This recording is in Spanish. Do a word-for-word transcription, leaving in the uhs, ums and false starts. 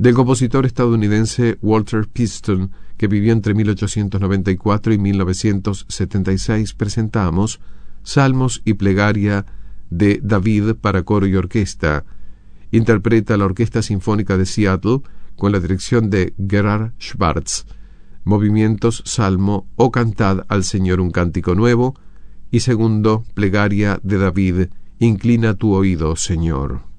Del compositor estadounidense Walter Piston, que vivió entre mil ochocientos noventa y cuatro y mil novecientos setenta y seis, presentamos Salmos y Plegaria de David para coro y orquesta. Interpreta la Orquesta Sinfónica de Seattle con la dirección de Gerhard Schwartz. Movimientos Salmo o Cantad al Señor un cántico nuevo, y segundo, Plegaria de David, Inclina tu oído, Señor.